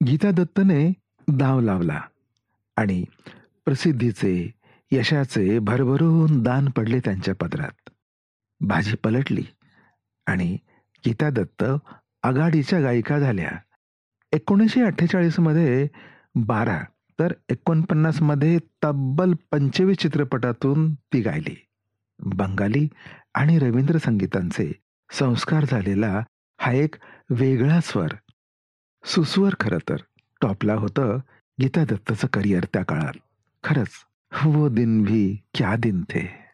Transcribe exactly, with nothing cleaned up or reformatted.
गीता दत्तने डाव लावला आणि प्रसिद्धीचे, यशाचे भरभरून दान पडले त्यांच्या पदरात. बाजी पलटली आणि गीता दत्त आघाडीच्या गायिका झाल्या. एकोणीसशे अठ्ठेचाळीस मध्ये बारा तर एकोणपन्नास मध्ये तब्बल पंचवीस चित्रपटातून ती गायली. बंगाली आणि रवींद्र संगीतांचे संस्कार झालेला हा एक वेगळा स्वर. सुस्वर खरं तर. टॉपला होतं गीता दत्तचं करिअर त्या काळात. खरंच वो दिन भी क्या दिन थे.